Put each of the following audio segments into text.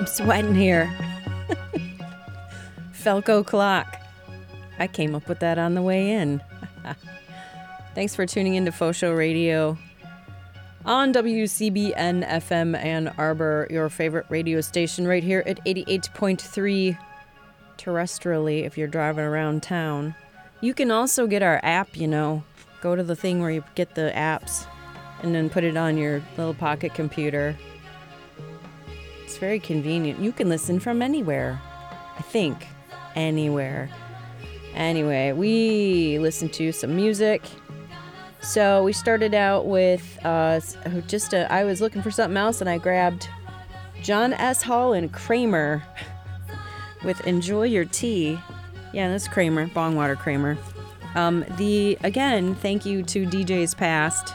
sweating here. Felco clock. I came up with that on the way in. Thanks for tuning in to Faux Show Radio on WCBN FM Ann Arbor, your favorite radio station right here at 88.3 terrestrially if you're driving around town. You can also get our app, Go to the thing where you get the apps and then put it on your little pocket computer. It's very convenient. You can listen from anywhere. I think. Anywhere. Anyway, we listened to some music. So we started out with I was looking for something else and I grabbed John S. Hall and Kramer with Enjoy Your Tea. Yeah, that's Kramer, Bongwater Kramer. Again, thank you to DJs Past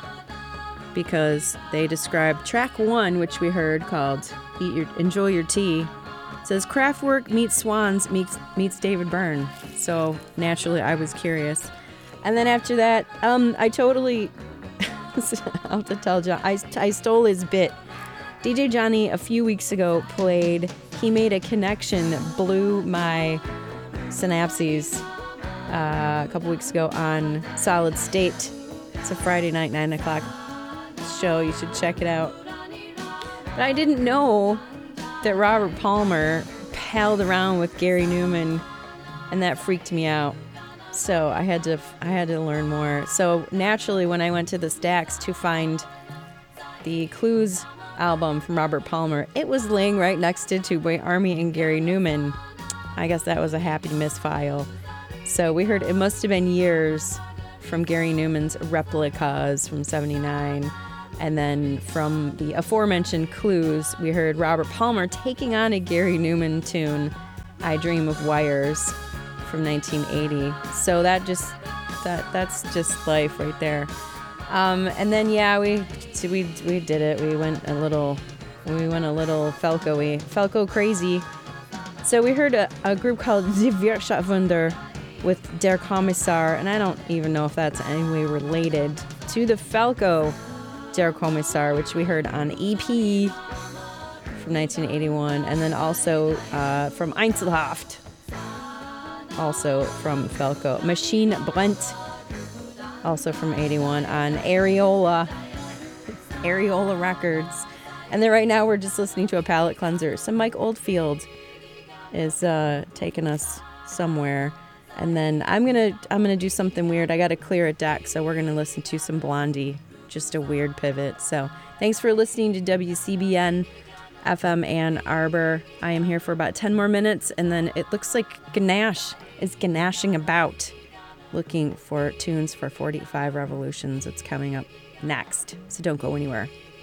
because they described track 1, which we heard called Enjoy Your Tea. It says Kraftwerk meets Swans meets David Byrne. So naturally I was curious. And then after that, I totally, I'll have to tell John, I stole his bit. DJ Johnny a few weeks ago played He Made a Connection, blew my synapses a couple weeks ago on Solid State. It's a Friday night, 9 o'clock show. You should check it out. But I didn't know that Robert Palmer palled around with Gary Newman, and that freaked me out. So I had to learn more. So naturally, when I went to the Stax to find the Clues album from Robert Palmer, it was laying right next to Two Boy Army and Gary Newman. I guess that was a happy misfile. So we heard It Must Have Been Years from Gary Newman's Replicas from 79. And then from the aforementioned Clues, we heard Robert Palmer taking on a Gary Newman tune, I Dream of Wires, from 1980. So that's just life right there. And then we did it. We went a little Felco crazy. So we heard a group called Die Wirtschaftswunder with Der Kommissar, and I don't even know if that's any way related to the Felco Der Kommissar, which we heard on EP from 1981, and then also from Einzelhaft, also from Felco. Machine Brennt, also from 81 on Areola Records. And then right now we're just listening to a palate cleanser. Some Mike Oldfield is taking us somewhere. And then I'm gonna do something weird. I gotta clear a deck, so we're gonna listen to some Blondie. Just a weird pivot. So thanks for listening to WCBN FM Ann Arbor. I am here for about 10 more minutes, and then it looks like Ganache is ganashing about, looking for tunes for 45 Revolutions. It's coming up next, so don't go anywhere.